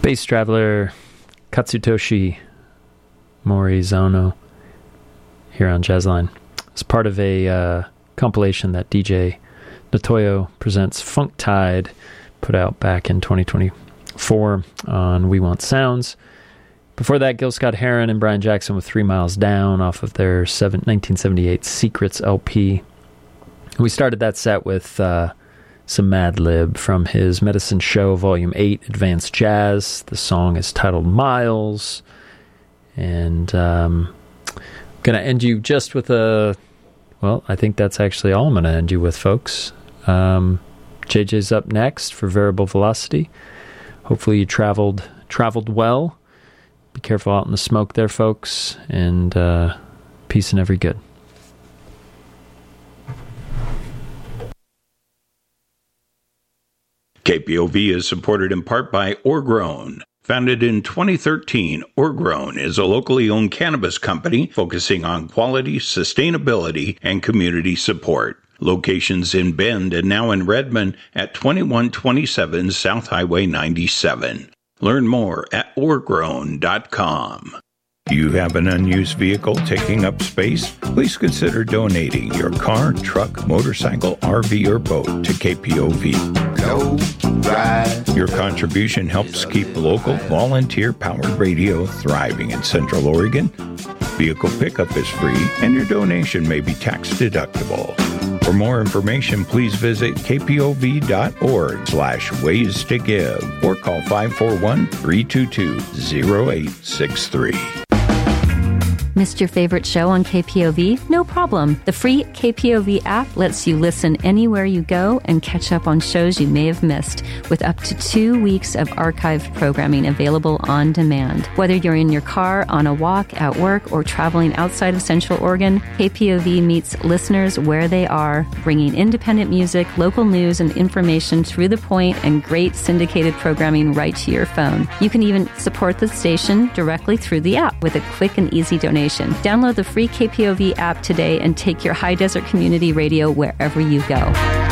Space Traveler, Katsutoshi Morizono here on Jazzline. It's part of a compilation that DJ Natoyo presents Funk Tide, put out back in 2024 on We Want Sounds. Before that, Gil Scott-Heron and Brian Jackson with 3 Miles Down off of their 1978 Secrets LP. We started that set with some Mad Lib from his Medicine Show Volume 8 Advanced Jazz. The song is titled Miles. And I'm going to end you just with I think that's actually all I'm going to end you with, folks. JJ's up next for Variable Velocity. Hopefully you traveled well. Be careful out in the smoke there, folks, and peace and every good. KPOV is supported in part by Orgrown. Founded in 2013, Orgrown is a locally owned cannabis company focusing on quality, sustainability, and community support. Locations in Bend and now in Redmond at 2127 South Highway 97. Learn more at orgrown.com. Do you have an unused vehicle taking up space? Please consider donating your car, truck, motorcycle, RV, or boat to KPOV. Go ride. Your contribution helps keep local, volunteer-powered radio thriving in Central Oregon. Vehicle pickup is free, and your donation may be tax-deductible. For more information, please visit kpov.org/ways to give or call 541-322-0863. Missed your favorite show on KPOV? No problem. The free KPOV app lets you listen anywhere you go and catch up on shows you may have missed, with up to 2 weeks of archived programming available on demand. Whether you're in your car, on a walk, at work, or traveling outside of Central Oregon, KPOV meets listeners where they are, bringing independent music, local news, and information through the point, and great syndicated programming right to your phone. You can even support the station directly through the app with a quick and easy donation. Download the free KPOV app today and take your High Desert Community Radio wherever you go.